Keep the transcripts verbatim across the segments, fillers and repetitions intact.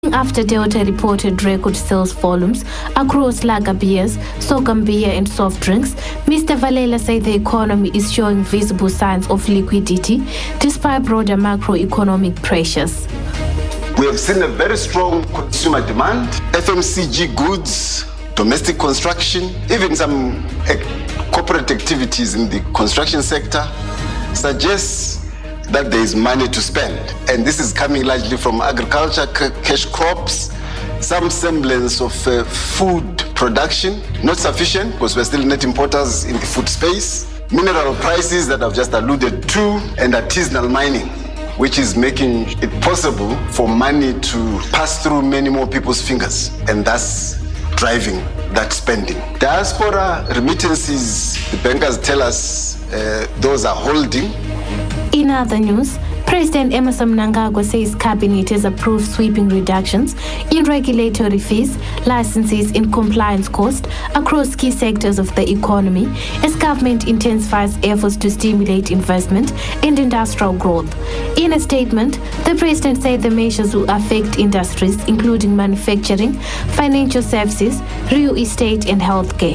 After Delta reported record sales volumes across lager beers, Sokam beer and soft drinks, Mister Valela said the economy is showing visible signs of liquidity despite broader macroeconomic pressures. We have seen a very strong consumer demand, F M C G goods, domestic construction, even some corporate activities in the construction sector suggests that there is money to spend. And this is coming largely from agriculture, c- cash crops, some semblance of uh, food production, not sufficient because we're still net importers in the food space, mineral prices that I've just alluded to, and artisanal mining, which is making it possible for money to pass through many more people's fingers, and thus driving that spending. Diaspora remittances, the bankers tell us uh, those are holding. In other news, President Emmerson Mnangagwa says Cabinet has approved sweeping reductions in regulatory fees, licenses and compliance costs across key sectors of the economy as government intensifies efforts to stimulate investment and industrial growth. In a statement, the President said the measures will affect industries including manufacturing, financial services, real estate and healthcare.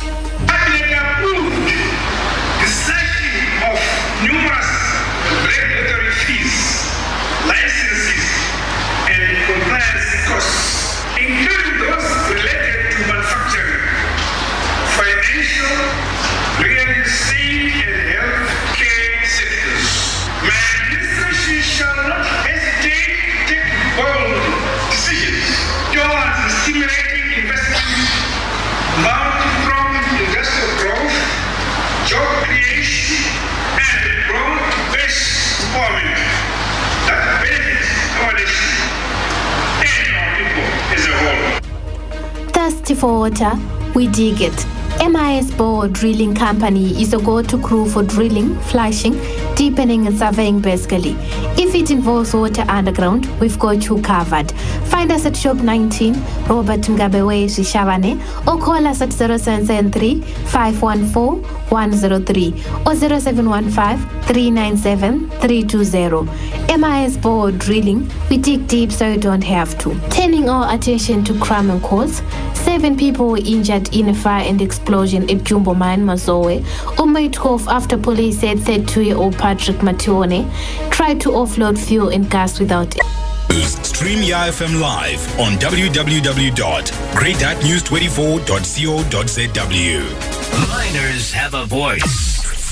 Including those related to manufacturing, financial, real estate, and healthcare sectors. My administration shall not hesitate to take bold decisions towards stimulating investment, multi-pronged industrial growth, job creation, and broad-based employment that benefits our nation and our people as a whole. Thirsty for water? We dig it. M I S Bore Drilling Company is a go-to crew for drilling, flushing, deepening and surveying basically. If it involves water underground, we've got you covered. Find us at Shop nineteen, Robert Mugabe Shishavane, or call us at zero seven seven three, five one four, one zero three or zero seven one five, three nine seven, three two zero. M I S Bore Drilling, we dig deep so you don't have to. Turning our attention to crime and courts, seven people were injured in a fire and explosion at Jumbo Mine, Mazoe, on May twelfth after police said thirty-two-year-old Patrick Matione tried to offload fuel and gas without it. Stream Y F M live on w w w dot great news twenty-four dot co dot z w. Miners have a voice.